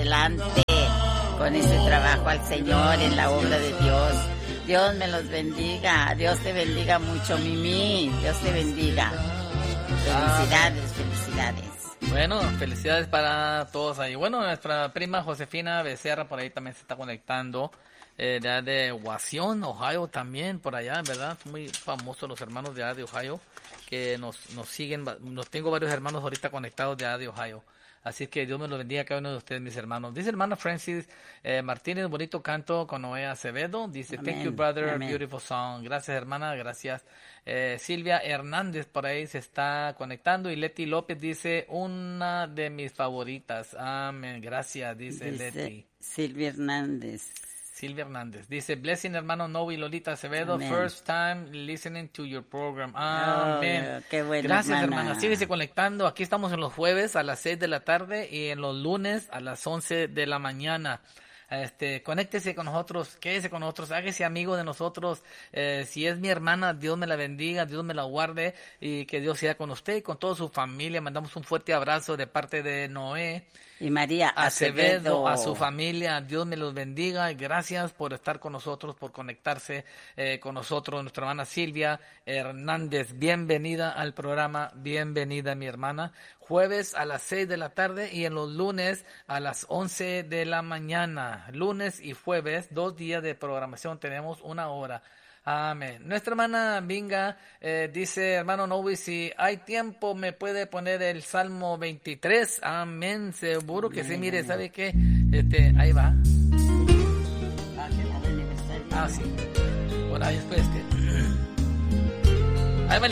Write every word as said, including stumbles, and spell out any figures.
adelante con ese trabajo al Señor en la obra de Dios. Dios me los bendiga, Dios te bendiga mucho, Mimi, Dios te bendiga. Felicidades, felicidades. Bueno, felicidades para todos ahí. Bueno, nuestra prima Josefina Becerra por ahí también se está conectando. Eh, de, de Waukegan, Ohio también, por allá, ¿verdad? Muy famosos los hermanos de allá de Ohio, que nos, nos siguen. Nos tengo varios hermanos ahorita conectados de allá de Ohio. Así que Dios me los bendiga a cada uno de ustedes, mis hermanos. Dice hermana Francis eh, Martínez, bonito canto con Noé Acevedo. Dice, Amén. thank you, brother, Amén. beautiful song. Gracias, hermana, gracias. Eh, Silvia Hernández por ahí se está conectando. Y Leti López dice, una de mis favoritas. Amén, gracias, dice, dice Leti. Silvia Hernández. Silvia Hernández. Dice, blessing, hermano Noe y Lolita Acevedo. Amén. First time listening to your program. Amén. Oh, qué bueno, gracias, hermana. hermana. Síguese conectando. Aquí estamos en los jueves a las seis de la tarde y en los lunes a las once de la mañana. Este, conéctese con nosotros, quédese con nosotros, hágase amigo de nosotros. Eh, si es mi hermana, Dios me la bendiga, Dios me la guarde y que Dios sea con usted y con toda su familia. Mandamos un fuerte abrazo de parte de Noé y María Acevedo, Acevedo, a su familia. Dios me los bendiga y gracias por estar con nosotros, por conectarse eh, con nosotros. Nuestra hermana Silvia Hernández, bienvenida al programa, bienvenida mi hermana. Jueves a las seis de la tarde y en los lunes a las once de la mañana. Lunes y jueves, dos días de programación, tenemos una hora. Amén. Nuestra hermana Vinga eh, dice, hermano Noe, si hay tiempo me puede poner el Salmo veintitrés. Amén. Seguro que sí. Mire, ¿sabe qué? Este, ahí va. Ah, sí. Bueno, ahí después este.